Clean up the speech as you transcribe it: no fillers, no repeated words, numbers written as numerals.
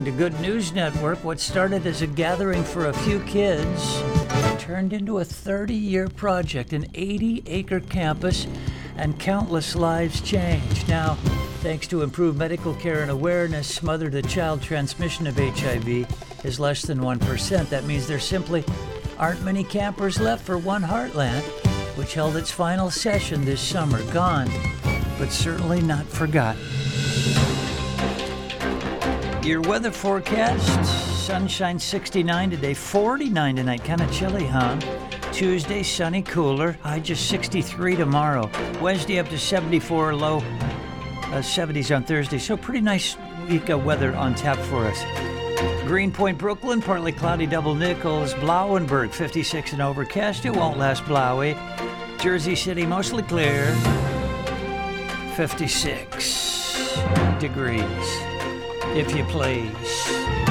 The Good News Network, what started as a gathering for a few kids, turned into a 30-year project, an 80-acre campus, and countless lives changed. Now, thanks to improved medical care and awareness, mother-to-child transmission of HIV is less than 1%. That means there simply aren't many campers left for One Heartland, which held its final session this summer. Gone, but certainly not forgotten. Your weather forecast, sunshine 69 today, 49 tonight, kind of chilly, huh? Tuesday, sunny, cooler, high just 63 tomorrow. Wednesday up to 74, low 70s on Thursday. So pretty nice week of weather on tap for us. Greenpoint, Brooklyn, partly cloudy, double Nichols. Blauenberg, 56 and overcast. It won't last blowy. Jersey City, mostly clear, 56 degrees. If you please.